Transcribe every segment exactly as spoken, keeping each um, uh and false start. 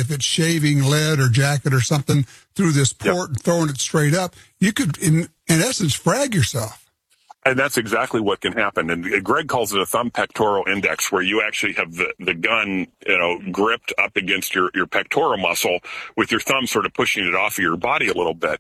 if it's shaving lead or jacket or something through this port yep. and throwing it straight up, you could, in, in essence, frag yourself. And that's exactly what can happen. And Greg calls it a thumb pectoral index, where you actually have the, the gun, you know, gripped up against your, your pectoral muscle with your thumb sort of pushing it off of your body a little bit.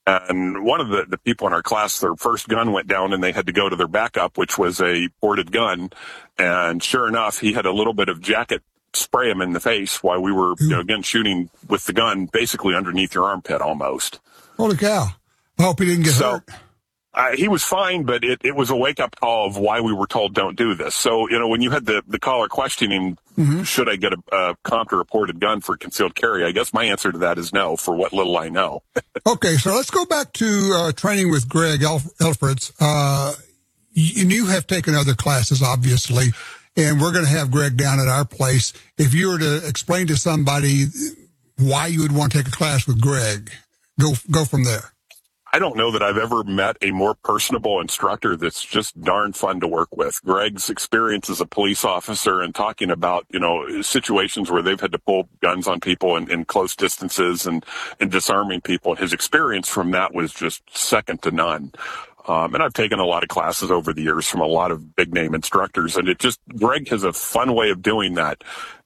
And one of the, the people in our class, their first gun went down and they had to go to their backup, which was a ported gun. And sure enough, he had a little bit of jacket spray him in the face while we were, you know, again, shooting with the gun basically underneath your armpit almost. Holy cow. I hope he didn't get so, hurt. Uh, he was fine, but it, it was a wake-up call of why we were told don't do this. So, you know, when you had the, the caller questioning, mm-hmm. should I get a, a comped or reported gun for concealed carry, I guess my answer to that is no, for what little I know. Okay, so let's go back to uh, training with Greg Elf- Elfritz. Uh, and you have taken other classes, obviously, and we're going to have Greg down at our place. If you were to explain to somebody why you would want to take a class with Greg, go go from there. I don't know that I've ever met a more personable instructor that's just darn fun to work with. Greg's experience as a police officer and talking about, you know, situations where they've had to pull guns on people in, in close distances and, and disarming people. And his experience from that was just second to none. Um, and I've taken a lot of classes over the years from a lot of big name instructors. And it just, Greg has a fun way of doing that.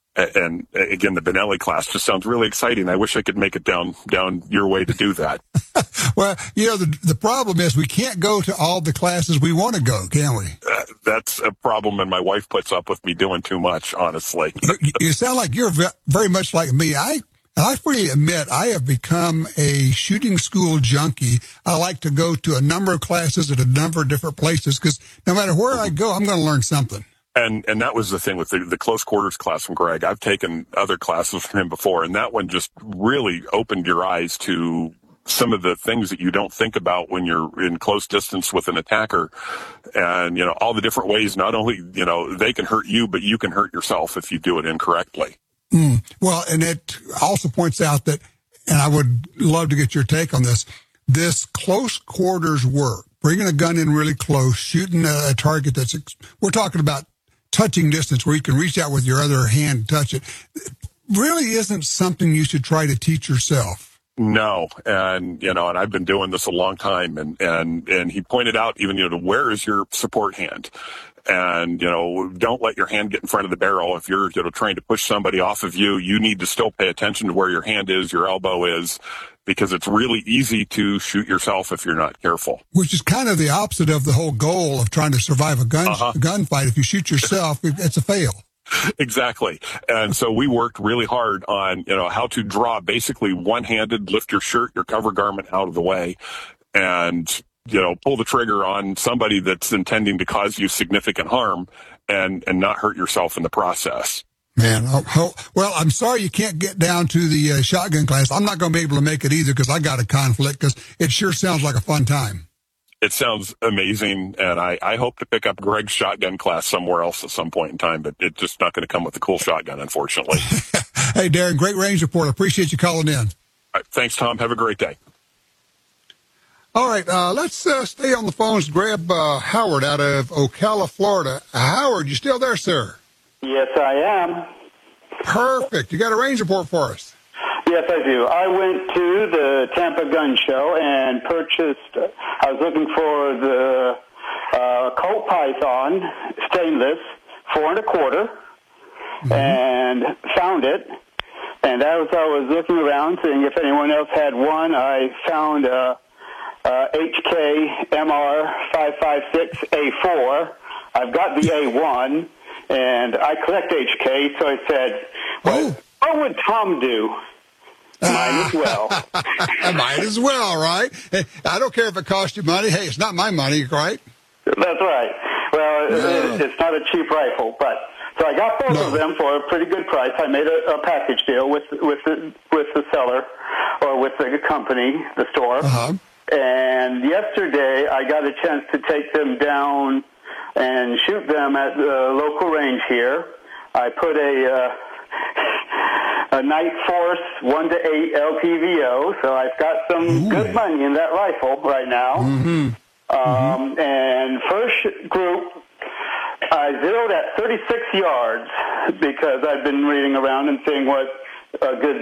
And again, the Benelli class just sounds really exciting. I wish I could make it down down your way to do that. Well, you know, the the problem is we can't go to all the classes we want to go, can we? Uh, that's a problem, and my wife puts up with me doing too much, honestly. you, you sound like you're very much like me. I I freely admit I have become a shooting school junkie. I like to go to a number of classes at a number of different places because no matter where I go, I'm going to learn something. And and that was the thing with the, the close quarters class from Greg. I've taken other classes from him before, and that one just really opened your eyes to some of the things that you don't think about when you're in close distance with an attacker. And, you know, all the different ways, not only, you know, they can hurt you, but you can hurt yourself if you do it incorrectly. Mm. Well, and it also points out that, and I would love to get your take on this, this close quarters work, bringing a gun in really close, shooting a, a target that's, we're talking about touching distance where you can reach out with your other hand and touch it, really isn't something you should try to teach yourself. No. And, you know, and I've been doing this a long time. And, and, and he pointed out even, you know, where is your support hand? And, you know, don't let your hand get in front of the barrel. If you're, you know, trying to push somebody off of you, you need to still pay attention to where your hand is, your elbow is, because it's really easy to shoot yourself if you're not careful. Which is kind of the opposite of the whole goal of trying to survive a gun uh-huh. gunfight. If you shoot yourself, it's a fail. Exactly. And so we worked really hard on, you know, how to draw basically one-handed, lift your shirt, your cover garment out of the way, and, you know, pull the trigger on somebody that's intending to cause you significant harm and, and not hurt yourself in the process. Man, oh, oh, well, I'm sorry you can't get down to the uh, shotgun class. I'm not going to be able to make it either because I got a conflict because it sure sounds like a fun time. It sounds amazing, and I, I hope to pick up Greg's shotgun class somewhere else at some point in time, but it's just not going to come with a cool shotgun, unfortunately. Hey, Darren, great range report. Appreciate you calling in. All right, thanks, Tom. Have a great day. All right, uh, let's uh, stay on the phones. Grab uh, Howard out of Ocala, Florida. Uh, Howard, you still there, sir? Yes, I am. Perfect. You got a range report for us? Yes, I do. I went to the Tampa Gun Show and purchased, I was looking for the uh, Colt Python stainless, four and a quarter, mm-hmm. and found it. And as I was looking around, seeing if anyone else had one, I found a, a H K M R five five six A four. I've got the A one, and I collect H K, so I said, well, oh. what would Tom do? Mine as well. Might as well, right? I don't care if it costs you money. Hey, it's not my money, right? That's right. Well, no. It's not a cheap rifle, but so I got both no. of them for a pretty good price. I made a, a package deal with with the with the seller or with the company, the store. Uh-huh. And yesterday, I got a chance to take them down and shoot them at the local range here. I put a. Uh, A Night Force one to eight L P V O, so I've got some Ooh. good money in that rifle right now. Mm-hmm. Um, mm-hmm. And first group, I zeroed at thirty-six yards because I've been reading around and seeing what a good